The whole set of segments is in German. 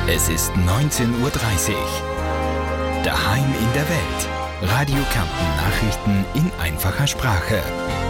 Es ist 19:30 Uhr. Daheim in der Welt. Radio Kärnten Nachrichten in einfacher Sprache.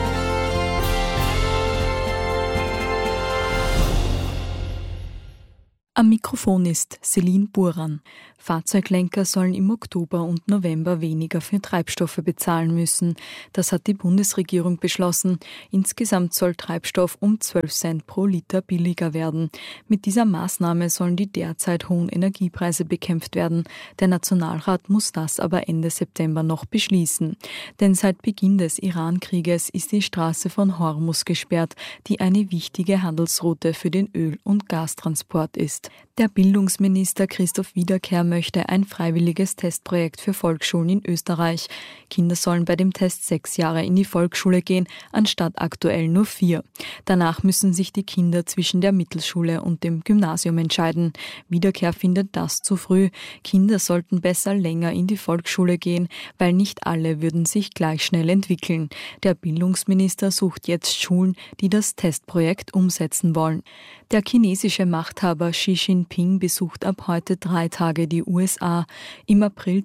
Am Mikrofon ist Celine Buran. Fahrzeuglenker sollen im Oktober und November weniger für Treibstoffe bezahlen müssen. Das hat die Bundesregierung beschlossen. Insgesamt soll Treibstoff um 12 Cent pro Liter billiger werden. Mit dieser Maßnahme sollen die derzeit hohen Energiepreise bekämpft werden. Der Nationalrat muss das aber Ende September noch beschließen. Denn seit Beginn des Iran-Krieges ist die Straße von Hormuz gesperrt, die eine wichtige Handelsroute für den Öl- und Gastransport ist. Der Bildungsminister Christoph Wiederkehr möchte ein freiwilliges Testprojekt für Volksschulen in Österreich. Kinder sollen bei dem Test 6 Jahre in die Volksschule gehen, anstatt aktuell nur 4. Danach müssen sich die Kinder zwischen der Mittelschule und dem Gymnasium entscheiden. Wiederkehr findet das zu früh. Kinder sollten besser länger in die Volksschule gehen, weil nicht alle würden sich gleich schnell entwickeln. Der Bildungsminister sucht jetzt Schulen, die das Testprojekt umsetzen wollen. Der chinesische Machthaber Xi Jinping besucht ab heute 3 Tage die USA. Im April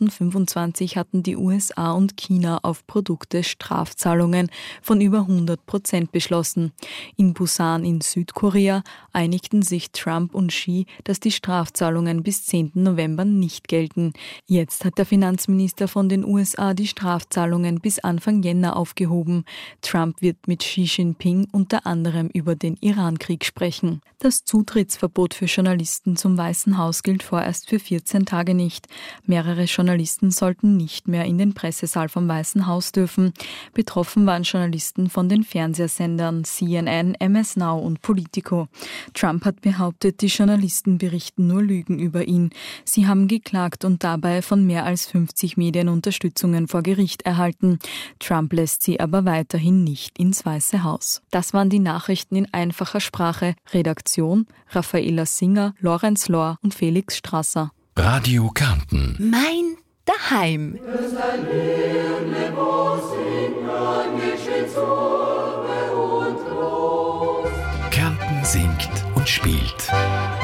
2025 hatten die USA und China auf Produkte Strafzahlungen von über 100% beschlossen. In Busan in Südkorea einigten sich Trump und Xi, dass die Strafzahlungen bis 10. November nicht gelten. Jetzt hat der Finanzminister von den USA die Strafzahlungen bis Anfang Jänner aufgehoben. Trump wird mit Xi Jinping unter anderem über den Iran-Krieg sprechen. Das Zutrittsverbot für Journalisten zum Weißen Haus gilt vorerst für 14 Tage nicht. Mehrere Journalisten sollten nicht mehr in den Pressesaal vom Weißen Haus dürfen. Betroffen waren Journalisten von den Fernsehsendern CNN, MS Now und Politico. Trump hat behauptet, die Journalisten berichten nur Lügen über ihn. Sie haben geklagt und dabei von mehr als 50 Medien Unterstützungen vor Gericht erhalten. Trump lässt sie aber weiterhin nicht ins Weiße Haus. Das waren die Nachrichten in einfacher Sprache. Redaktion: Raffaela Singer, Lorenz Lohr und Felix Strasser. Radio Kärnten. Mein Daheim. Kärnten singt und spielt.